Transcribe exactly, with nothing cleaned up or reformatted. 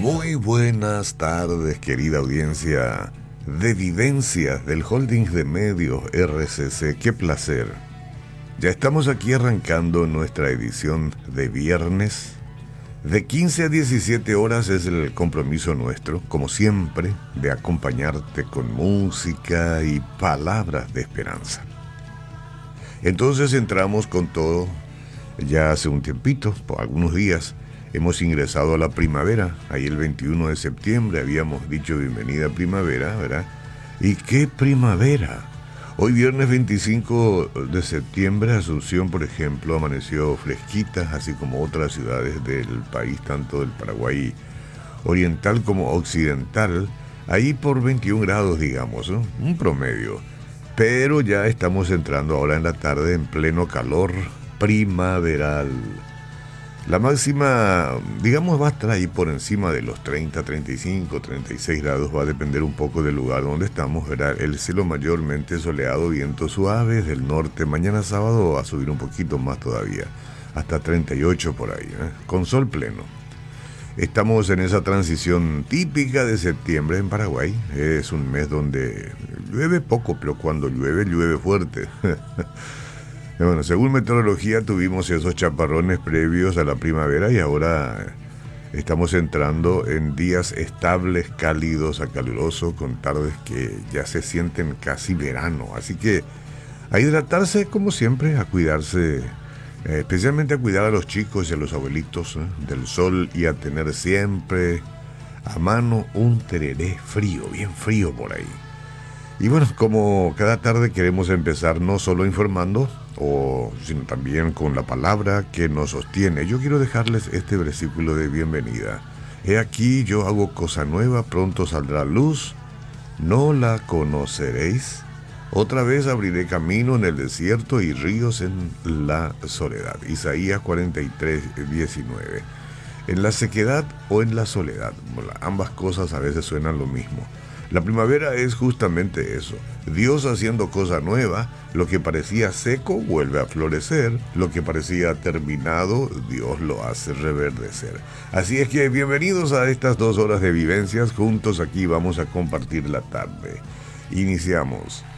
Muy buenas tardes, querida audiencia de Vivencias del Holdings de Medios R C C. Qué placer. Ya estamos aquí arrancando nuestra edición de viernes. De quince a diecisiete horas es el compromiso nuestro, como siempre, de acompañarte con música y palabras de esperanza. Entonces entramos con todo. Ya hace un tiempito, por algunos días, hemos ingresado a la primavera. Ahí el veintiuno de septiembre habíamos dicho bienvenida a primavera, ¿verdad? ¿Y qué primavera? Hoy viernes veinticinco de septiembre, Asunción, por ejemplo, amaneció fresquita, así como otras ciudades del país, tanto del Paraguay oriental como occidental, ahí por veintiún grados, digamos, ¿no? Un promedio. Pero ya estamos entrando ahora en la tarde en pleno calor primaveral. La máxima, digamos, va a estar ahí por encima de los treinta, treinta y cinco, treinta y seis grados. Va a depender un poco del lugar donde estamos, ¿verdad? El cielo mayormente soleado, vientos suaves del norte. Mañana sábado va a subir un poquito más todavía, hasta treinta y ocho por ahí, ¿eh? Con sol pleno. Estamos en esa transición típica de septiembre en Paraguay. Es un mes donde llueve poco, pero cuando llueve, llueve fuerte. Bueno, según meteorología tuvimos esos chaparrones previos a la primavera y ahora estamos entrando en días estables, cálidos a caluroso, con tardes que ya se sienten casi verano. Así que a hidratarse como siempre, a cuidarse, eh, especialmente a cuidar a los chicos y a los abuelitos, ¿eh? del sol, y a tener siempre a mano un tereré frío, bien frío por ahí. Y bueno, como cada tarde queremos empezar no solo informando, o, sino también con la palabra que nos sostiene. Yo quiero dejarles este versículo de bienvenida. He aquí, yo hago cosa nueva, pronto saldrá luz, no la conoceréis. Otra vez abriré camino en el desierto y ríos en la soledad. Isaías cuarenta y tres, diecinueve. En la sequedad o en la soledad, ambas cosas a veces suenan lo mismo. La primavera es justamente eso, Dios haciendo cosa nueva. Lo que parecía seco vuelve a florecer, lo que parecía terminado, Dios lo hace reverdecer. Así es que bienvenidos a estas dos horas de vivencias, juntos aquí vamos a compartir la tarde. Iniciamos.